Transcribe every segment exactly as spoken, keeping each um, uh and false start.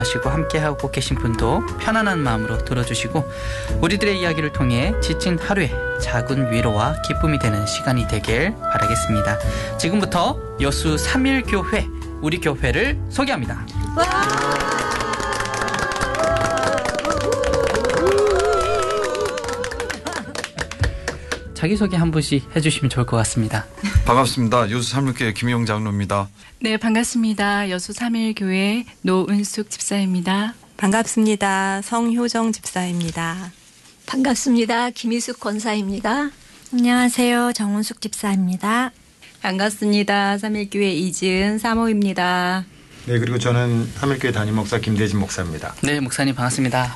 하시고 함께하고 계신 분도 편안한 마음으로 들어주시고 우리들의 이야기를 통해 지친 하루에 작은 위로와 기쁨이 되는 시간이 되길 바라겠습니다. 지금부터 여수 삼일교회 우리 교회를 소개합니다. 자기소개 한 분씩 해주시면 좋을 것 같습니다. 반갑습니다. 여수 삼일교회 김용 장로입니다. 네, 반갑습니다. 여수 삼일교회 노은숙 집사입니다. 반갑습니다. 성효정 집사입니다. 반갑습니다. 김희숙 권사입니다. 안녕하세요. 정은숙 집사입니다. 반갑습니다. 삼일교회 이지은 사모입니다. 네, 그리고 저는 삼일교회 담임 목사 김대진 목사입니다. 네, 목사님 반갑습니다.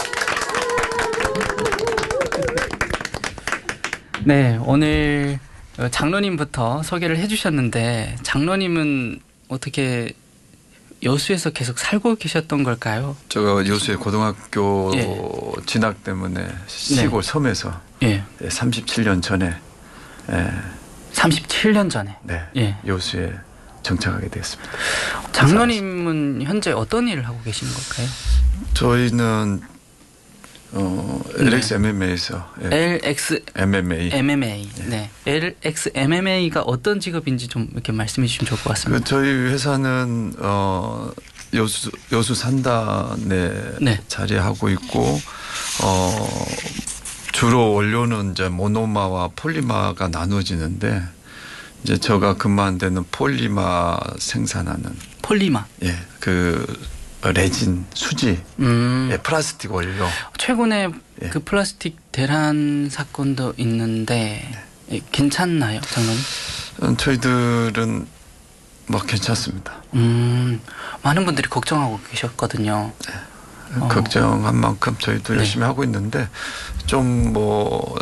네, 오늘 장로님부터 소개를 해주셨는데 장로님은 어떻게 여수에서 계속 살고 계셨던 걸까요? 제가 여수의 고등학교 예. 진학 때문에 시골 네. 섬에서 예. 삼십칠 년 전에 예. 삼십칠 년 전에 네, 예. 여수에 정착하게 됐습니다. 장로님은 현재 어떤 일을 하고 계시는 걸까요? 저희는 어, 엘엑스 엠엠에이에서 예. 엘엑스 엠엠에이 엠엠에이 네. 엘엑스 엠엠에이가 어떤 직업인지 좀 이렇게 말씀해 주시면 좋을 것 같습니다. 그 저희 회사는 어, 여수 여수 산단에 네. 자리하고 있고 어, 주로 원료는 이제 모노마와 폴리마가 나눠지는데 이제 제가 근무한 데는 폴리마 생산하는 폴리마 예, 그 레진, 수지, 음. 예, 플라스틱 원료. 최근에 예. 그 플라스틱 대란 사건도 있는데 네. 예, 괜찮나요, 장로님? 음, 저희들은 뭐 괜찮습니다. 음, 많은 분들이 걱정하고 계셨거든요. 네. 어. 걱정한 만큼 저희도 네. 열심히 하고 있는데 좀 뭐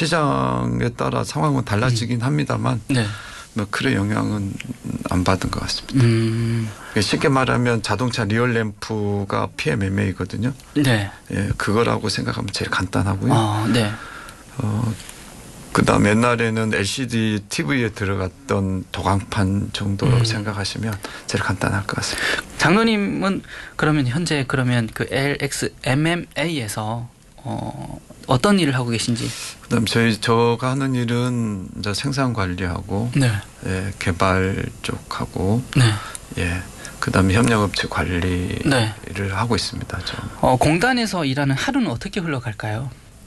시장에 따라 상황은 달라지긴 음. 합니다만 네. 뭐 그런 영향은 안 받은 것 같습니다. 음. 쉽게 말하면 자동차 리얼 램프가 피엠엠에이거든요. 네. 예, 그거라고 생각하면 제일 간단하고요. 아, 네. 어, 그다음 옛날에는 엘시디 티비에 들어갔던 도강판 정도로 음. 생각하시면 제일 간단할 것 같습니다. 장로님은 그러면 현재 그러면 그 엘엑스 엠엠에이에서 어, 어떤 일을 하고 계신지? 그다음 저희 저가 하는 일은 이제 생산 관리하고 네. 예, 개발 쪽하고 네. 예, 그다음에 협력업체 관리를 네. 하고 있습니다. 저. 어, 공단에서 일하는 하루는 어떻게 흘러갈까요?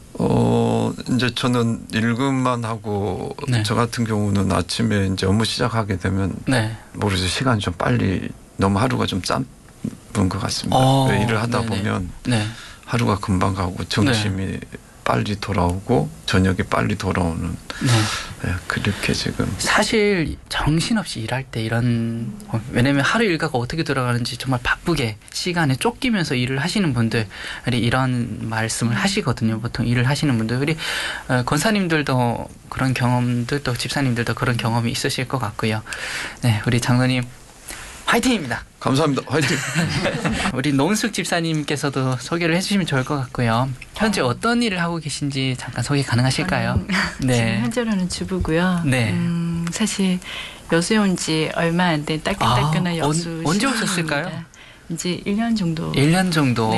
어, 이제 저는 일근만 하고 네. 저 같은 경우는 아침에 이제 업무 시작하게 되면 네. 모르죠. 시간이 좀 빨리 너무 하루가 좀 짧은 것 같습니다. 어, 일을 하다 네네. 보면 네. 하루가 금방 가고 점심이 네. 빨리 돌아오고 저녁이 빨리 돌아오는 네. 네, 그렇게 지금 사실 정신없이 일할 때 이런 어, 왜냐면 하루 일과가 어떻게 돌아가는지 정말 바쁘게 시간에 쫓기면서 일을 하시는 분들이 이런 말씀을 하시거든요. 보통 일을 하시는 분들 우리 어, 권사님들도 그런 경험들 또 집사님들도 그런 경험이 있으실 것 같고요. 네, 우리 장로님 화이팅입니다. 감사합니다. 화이팅. 우리 노은숙 집사님께서도 소개를 해주시면 좋을 것 같고요. 현재 어떤 일을 하고 계신지 잠깐 소개 가능하실까요? 네. 지금 현재로는 주부고요. 네. 음, 사실 여수에 온 지 얼마 안 된 따끈따끈한 아, 여수. 언, 언제 오셨을까요? 이제 일 년 정도. 일 년 정도.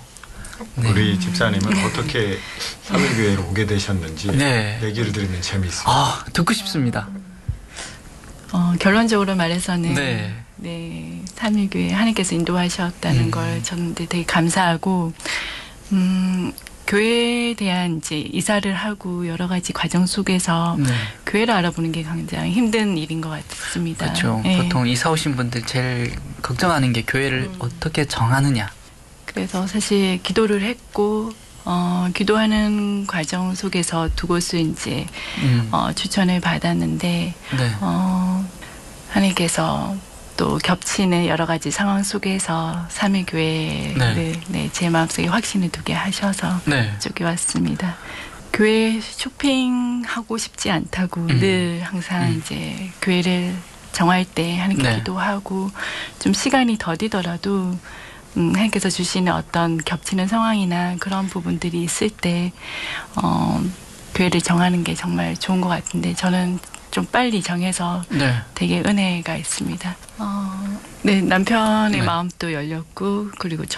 네. 네. 우리 집사님은 어떻게 삼일교회로 오게 되셨는지 네. 얘기를 들으면 재미있습니다. 아, 듣고 싶습니다. 어, 결론적으로 말해서는 네. 네, 삼일교회 하나님께서 인도하셨다는 음. 걸 저는 되게 감사하고 음, 교회에 대한 이제 이사를 하고 여러 가지 과정 속에서 네. 교회를 알아보는 게 굉장히 힘든 일인 것 같습니다. 그렇죠. 네. 보통 이사 오신 분들 제일 걱정하는 게 교회를 음. 어떻게 정하느냐. 그래서 사실 기도를 했고 어, 기도하는 과정 속에서 두 곳을 이제 음. 어, 추천을 받았는데 네. 어, 하나님께서 또 겹치는 여러 가지 상황 속에서 삼일교회를 네. 네, 제 마음속에 확신을 두게 하셔서 네. 이쪽에 왔습니다. 교회 쇼핑하고 싶지 않다고 음. 늘 항상 음. 이제 교회를 정할 때 하나님께 네. 기도하고 좀 시간이 더디더라도 음, 하나님께서 주시는 어떤 겹치는 상황이나 그런 부분들이 있을 때 어, 교회를 정하는 게 정말 좋은 것 같은데 저는 좀 빨리 정해서 네. 되게 은혜가 있습니다. 어, 네, 남편의 네. 마음도 열렸고 그리고